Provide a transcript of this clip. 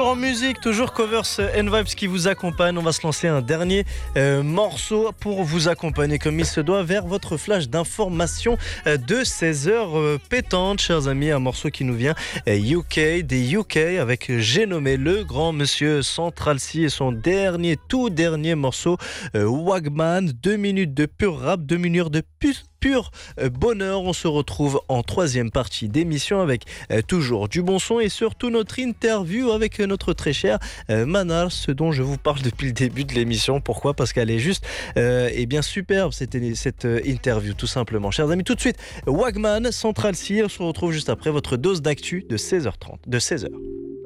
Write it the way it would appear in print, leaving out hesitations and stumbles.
En musique, toujours Covers and Vibes qui vous accompagne. On va se lancer un dernier morceau pour vous accompagner comme il se doit vers votre flash d'information de 16h pétante, chers amis. Un morceau qui nous vient des UK avec j'ai nommé le grand monsieur Central C et son tout dernier morceau Wagman. 2 minutes de pur rap, 2 minutes de pur bonheur. On se retrouve en troisième partie d'émission avec toujours du bon son et surtout notre interview avec notre très cher Manar, ce dont je vous parle depuis le début de l'émission. Pourquoi ? Parce qu'elle est juste bien superbe cette interview tout simplement. Chers amis, tout de suite Wagman, Central C. On se retrouve juste après votre dose d'actu de 16h30, de 16h.